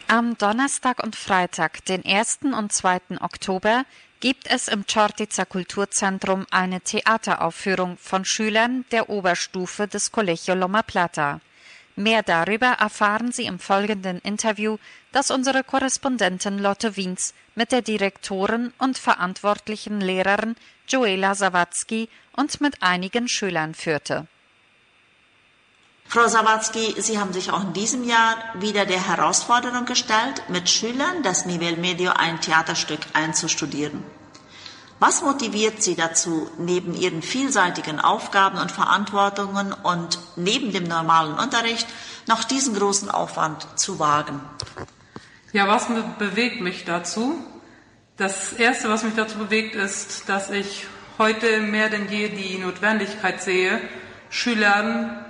Am Donnerstag und Freitag, den 1. und 2. Oktober, gibt es im Chortica Kulturzentrum eine Theateraufführung von Schülern der Oberstufe des Colegio Loma Plata. Mehr darüber erfahren Sie im folgenden Interview, das unsere Korrespondentin Lotte Wiens mit der Direktorin und verantwortlichen Lehrerin Joela Sawatzki und mit einigen Schülern führte. Frau Sawatzki, Sie haben sich auch in diesem Jahr wieder der Herausforderung gestellt, mit Schülern des Nivel Medio ein Theaterstück einzustudieren. Was motiviert Sie dazu, neben Ihren vielseitigen Aufgaben und Verantwortungen und neben dem normalen Unterricht noch diesen großen Aufwand zu wagen? Ja, was bewegt mich dazu? Das Erste, was mich dazu bewegt, ist, dass ich heute mehr denn je die Notwendigkeit sehe, Schülern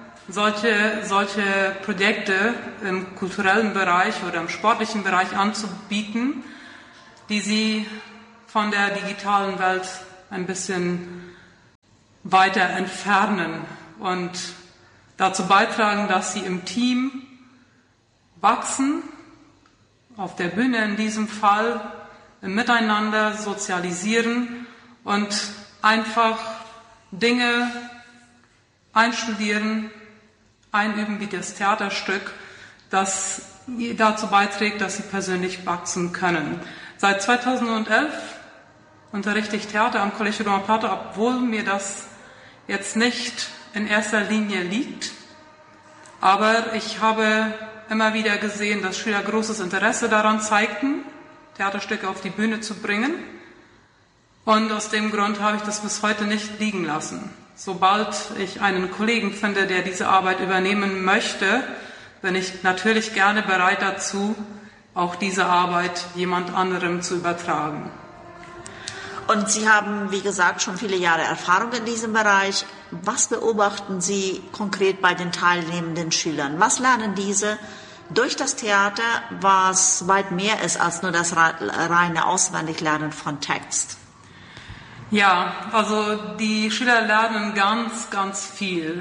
solche Projekte im kulturellen Bereich oder im sportlichen Bereich anzubieten, die sie von der digitalen Welt ein bisschen weiter entfernen und dazu beitragen, dass sie im Team wachsen, auf der Bühne in diesem Fall, im Miteinander sozialisieren und einfach Dinge einstudieren, einüben wie das Theaterstück, das dazu beiträgt, dass sie persönlich wachsen können. Seit 2011 unterrichte ich Theater am Colegio Loma Plata, obwohl mir das jetzt nicht in erster Linie liegt. Aber ich habe immer wieder gesehen, dass Schüler großes Interesse daran zeigten, Theaterstücke auf die Bühne zu bringen. Und aus dem Grund habe ich das bis heute nicht liegen lassen. Sobald ich einen Kollegen finde, der diese Arbeit übernehmen möchte, bin ich natürlich gerne bereit dazu, auch diese Arbeit jemand anderem zu übertragen. Und Sie haben, wie gesagt, schon viele Jahre Erfahrung in diesem Bereich. Was beobachten Sie konkret bei den teilnehmenden Schülern? Was lernen diese durch das Theater, was weit mehr ist als nur das reine Auswendiglernen von Text? Ja, also die Schüler lernen ganz, ganz viel.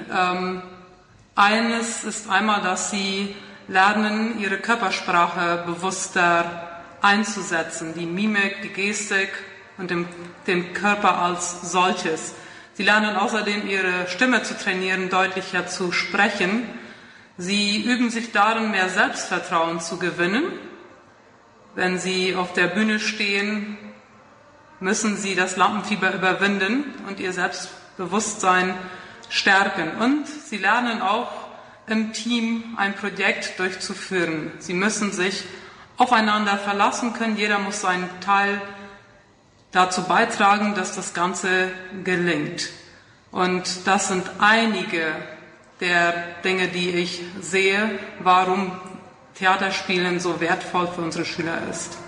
Eines ist einmal, dass sie lernen, ihre Körpersprache bewusster einzusetzen, die Mimik, die Gestik und den Körper als solches. Sie lernen außerdem, ihre Stimme zu trainieren, deutlicher zu sprechen. Sie üben sich darin, mehr Selbstvertrauen zu gewinnen. Wenn sie auf der Bühne stehen, müssen sie das Lampenfieber überwinden und ihr Selbstbewusstsein stärken. Und sie lernen auch im Team ein Projekt durchzuführen. Sie müssen sich aufeinander verlassen können. Jeder muss seinen Teil dazu beitragen, dass das Ganze gelingt. Und das sind einige der Dinge, die ich sehe, warum Theaterspielen so wertvoll für unsere Schüler ist.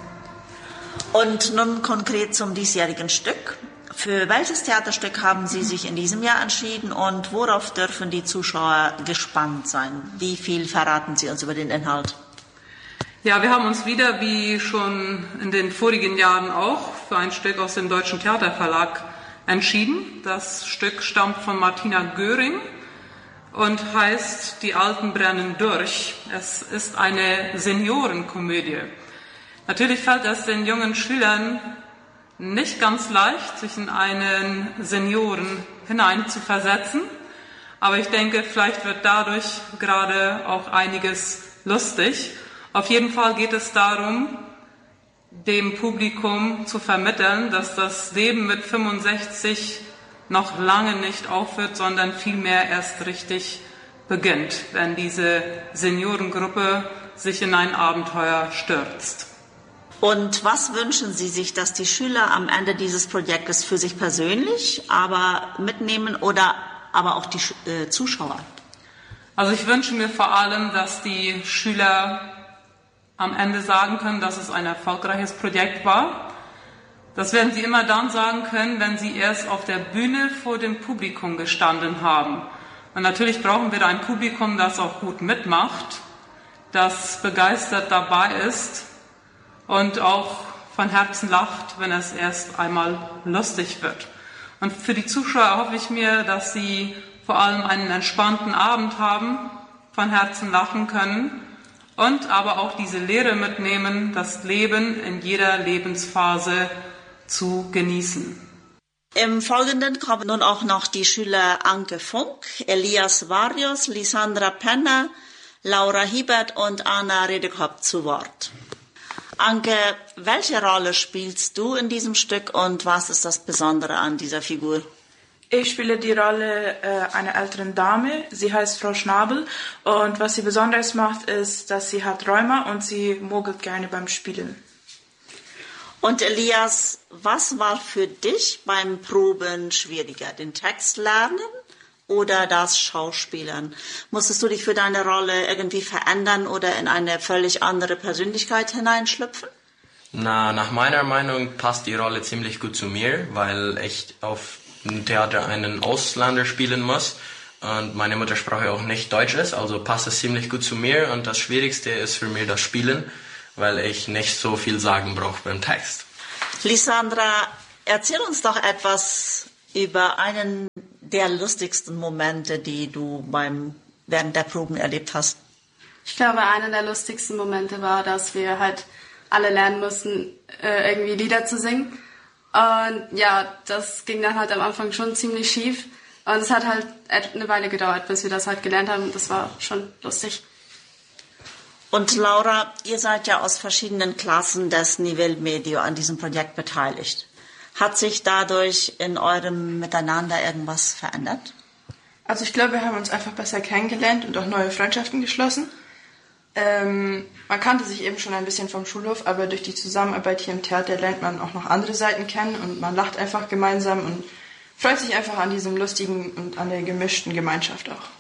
Und nun konkret zum diesjährigen Stück. Für welches Theaterstück haben Sie sich in diesem Jahr entschieden und worauf dürfen die Zuschauer gespannt sein? Wie viel verraten Sie uns über den Inhalt? Ja, wir haben uns wieder, wie schon in den vorigen Jahren auch, für ein Stück aus dem Deutschen Theaterverlag entschieden. Das Stück stammt von Martina Göring und heißt Die Alten brennen durch. Es ist eine Seniorenkomödie. Natürlich fällt es den jungen Schülern nicht ganz leicht, sich in einen Senioren hineinzuversetzen. Aber ich denke, vielleicht wird dadurch gerade auch einiges lustig. Auf jeden Fall geht es darum, dem Publikum zu vermitteln, dass das Leben mit 65 noch lange nicht aufhört, sondern vielmehr erst richtig beginnt, wenn diese Seniorengruppe sich in ein Abenteuer stürzt. Und was wünschen Sie sich, dass die Schüler am Ende dieses Projektes für sich persönlich aber mitnehmen oder aber auch die Zuschauer? Also ich wünsche mir vor allem, dass die Schüler am Ende sagen können, dass es ein erfolgreiches Projekt war. Das werden sie immer dann sagen können, wenn sie erst auf der Bühne vor dem Publikum gestanden haben. Und natürlich brauchen wir da ein Publikum, das auch gut mitmacht, das begeistert dabei ist und auch von Herzen lacht, wenn es erst einmal lustig wird. Und für die Zuschauer hoffe ich mir, dass sie vor allem einen entspannten Abend haben, von Herzen lachen können und aber auch diese Lehre mitnehmen, das Leben in jeder Lebensphase zu genießen. Im Folgenden kommen nun auch noch die Schüler Anke Funk, Elias Varios, Lisandra Penner, Laura Hiebert und Anna Redekop zu Wort. Anke, welche Rolle spielst du in diesem Stück und was ist das Besondere an dieser Figur? Ich spiele die Rolle einer älteren Dame. Sie heißt Frau Schnabel und was sie besonders macht, ist, dass sie hat Rheuma und sie mogelt gerne beim Spielen. Und Elias, was war für dich beim Proben schwieriger, den Text lernen oder das Schauspielern? Musstest du dich für deine Rolle irgendwie verändern oder in eine völlig andere Persönlichkeit hineinschlüpfen? Nach meiner Meinung passt die Rolle ziemlich gut zu mir, weil ich auf dem Theater einen Ausländer spielen muss und meine Muttersprache auch nicht Deutsch ist, also passt es ziemlich gut zu mir und das Schwierigste ist für mich das Spielen, weil ich nicht so viel sagen brauche beim Text. Lisandra, erzähl uns doch etwas über einen der lustigsten Momente, die du während der Proben erlebt hast. Ich glaube, einer der lustigsten Momente war, dass wir halt alle lernen mussten, irgendwie Lieder zu singen. Und ja, das ging dann halt am Anfang schon ziemlich schief. Und es hat halt eine Weile gedauert, bis wir das halt gelernt haben. Das war schon lustig. Und Laura, ihr seid ja aus verschiedenen Klassen des Nivelle Medio an diesem Projekt beteiligt. Hat sich dadurch in eurem Miteinander irgendwas verändert? Also ich glaube, wir haben uns einfach besser kennengelernt und auch neue Freundschaften geschlossen. Man kannte sich eben schon ein bisschen vom Schulhof, aber durch die Zusammenarbeit hier im Theater lernt man auch noch andere Seiten kennen und man lacht einfach gemeinsam und freut sich einfach an diesem lustigen und an der gemischten Gemeinschaft auch.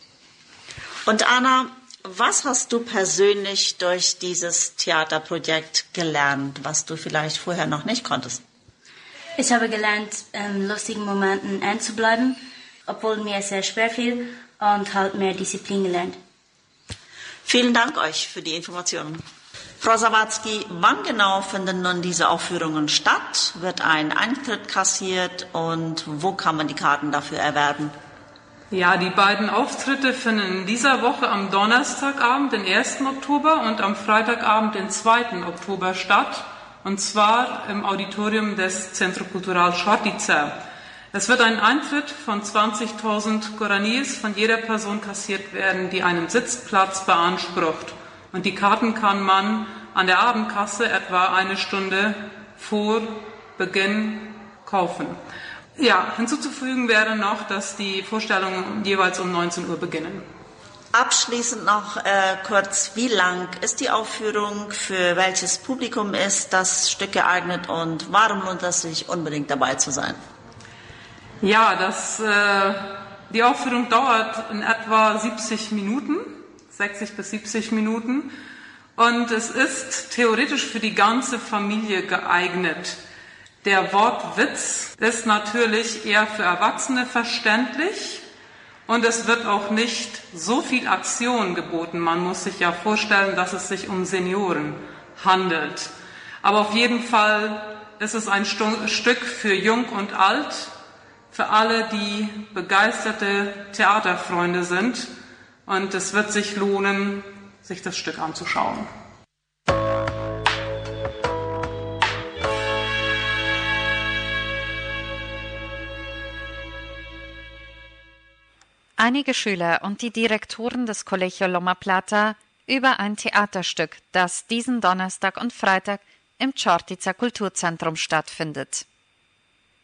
Und Anna, was hast du persönlich durch dieses Theaterprojekt gelernt, was du vielleicht vorher noch nicht konntest? Ich habe gelernt, in lustigen Momenten ernst zu bleiben, obwohl mir es sehr schwer fiel und halt mehr Disziplin gelernt. Vielen Dank euch für die Informationen. Frau Sawatzki, wann genau finden nun diese Aufführungen statt? Wird ein Eintritt kassiert und wo kann man die Karten dafür erwerben? Ja, die beiden Auftritte finden in dieser Woche am Donnerstagabend, den 1. Oktober und am Freitagabend, den 2. Oktober statt. Und zwar im Auditorium des Centro Cultural Chortica. Es wird ein Eintritt von 20.000 Guaraníes von jeder Person kassiert werden, die einen Sitzplatz beansprucht. Und die Karten kann man an der Abendkasse etwa eine Stunde vor Beginn kaufen. Ja, hinzuzufügen wäre noch, dass die Vorstellungen jeweils um 19 Uhr beginnen. Abschließend noch kurz, wie lang ist die Aufführung, für welches Publikum ist das Stück geeignet und warum lohnt es sich unbedingt dabei zu sein? Ja, die Aufführung dauert in etwa 60 bis 70 Minuten und es ist theoretisch für die ganze Familie geeignet. Der Wortwitz ist natürlich eher für Erwachsene verständlich und es wird auch nicht so viel Aktion geboten. Man muss sich ja vorstellen, dass es sich um Senioren handelt. Aber auf jeden Fall ist es ein Stück für Jung und Alt, für alle, die begeisterte Theaterfreunde sind. Und es wird sich lohnen, sich das Stück anzuschauen. Einige Schüler und die Direktoren des Colegio Loma Plata über ein Theaterstück, das diesen Donnerstag und Freitag im Chortica Kulturzentrum stattfindet.